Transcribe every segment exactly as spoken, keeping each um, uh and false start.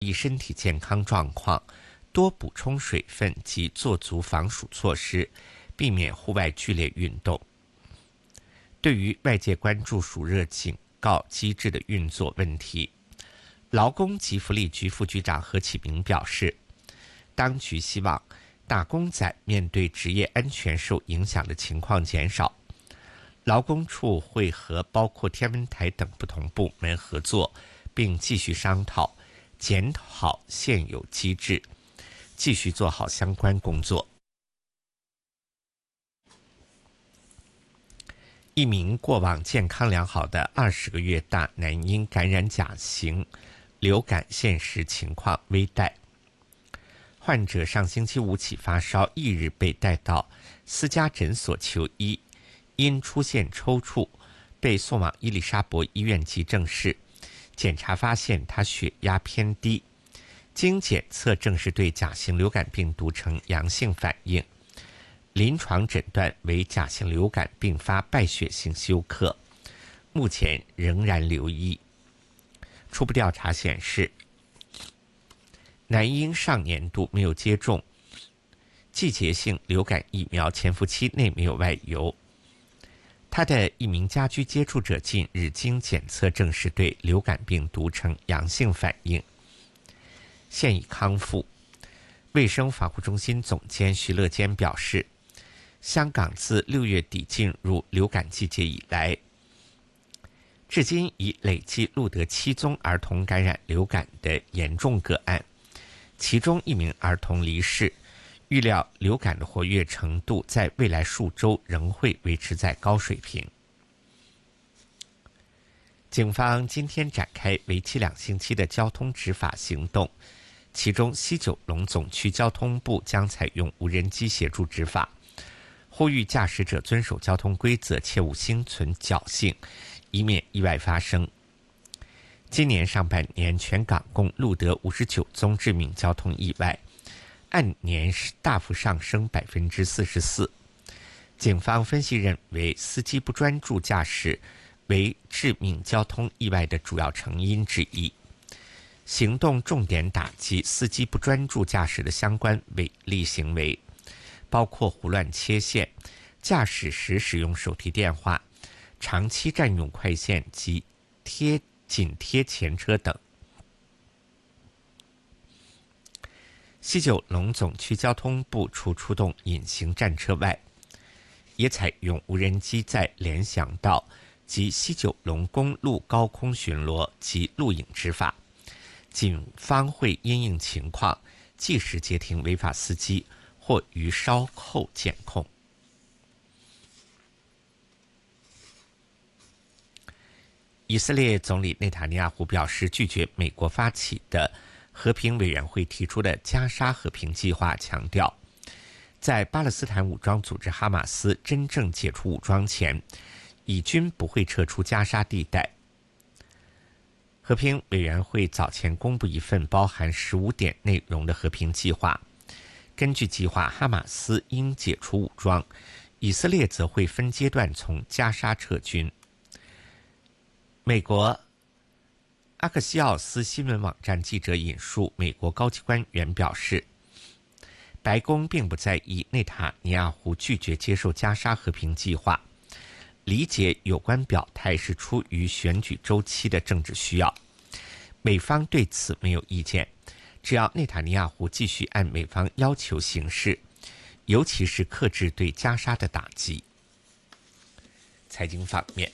以身体健康状况，多补充水分及做足防暑措施，避免户外剧烈运动。对于外界关注暑热警告机制的运作问题，劳工及福利局副局长何启明表示，当局希望打工仔面对职业安全受影响的情况减少，劳工处会和包括天文台等不同部门合作，并继续商讨检讨现有机制，继续做好相关工作。一名过往健康良好的二十个月大男婴感染甲型流感，现实情况危殆。患者上星期五起发烧，翌日被带到私家诊所求医，因出现抽搐，被送往伊丽莎白医院急诊室。检查发现他血压偏低，经检测证实对甲型流感病毒呈阳性反应，临床诊断为甲型流感并发败血性休克，目前仍然留医。初步调查显示，男婴上年度没有接种季节性流感疫苗，潜伏期内没有外游。他的一名家居接触者近日经检测证实对流感病毒呈阳性反应，现已康复。卫生防护中心总监徐乐坚表示，香港自六月底进入流感季节以来，至今已累计录得七宗儿童感染流感的严重个案，其中一名儿童离世。预料流感的活跃程度在未来数周仍会维持在高水平。警方今天展开为期两星期的交通执法行动，其中西九龙总区交通部将采用无人机协助执法，呼吁驾驶者遵守交通规则，切勿心存侥幸，以免意外发生。今年上半年全港共录得五十九宗致命交通意外，按年大幅上升百分之四十四。警方分析认为，司机不专注驾驶为致命交通意外的主要成因之一。行动重点打击司机不专注驾驶的相关违例行为，包括胡乱切线、驾驶时使用手提电话、长期占用快线及贴紧贴前车等。西九龙总区交通部除出动隐形战车外，也采用无人机在联想道及西九龙公路高空巡逻及录影执法。警方会因应情况，即时截停违法司机，或于稍后检控。以色列总理内塔尼亚胡表示，拒绝美国发起的和平委员会提出的加沙和平计划，强调在巴勒斯坦武装组织哈马斯真正解除武装前，以军不会撤出加沙地带。和平委员会早前公布一份包含十五点内容的和平计划，根据计划，哈马斯应解除武装，以色列则会分阶段从加沙撤军。美国阿克西奥斯新闻网站记者引述美国高级官员表示，白宫并不在意内塔尼亚胡拒绝接受加沙和平计划，理解有关表态是出于选举周期的政治需要。美方对此没有意见，只要内塔尼亚胡继续按美方要求行事，尤其是克制对加沙的打击。财经方面，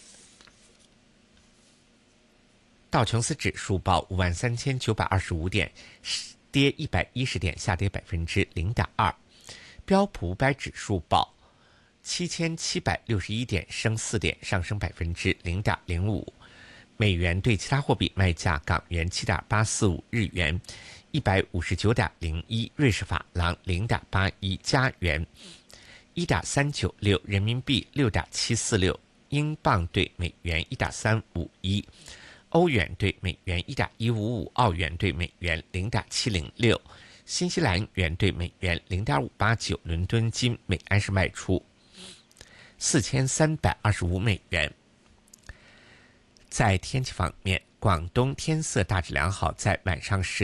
道琼斯指数报五万三千九百二十五点，跌一百一十点，下跌百分之零点二。标普五百指数报七千七百六十一点，升四点，上升百分之零点零五。美元对其他货币卖价：港元七点八四五，日元一百五十九点零一，瑞士法郎零点八一，加元一点三九六，人民币六点七四六，英镑对美元一点三五一。欧元对美元 一点一五五， 澳元对美元 零点七零六， 新西兰元对美元 零点五八九， 伦敦金每安士卖出四千三百二十五美元。 在天气方面，广东天色大致良好，在晚上十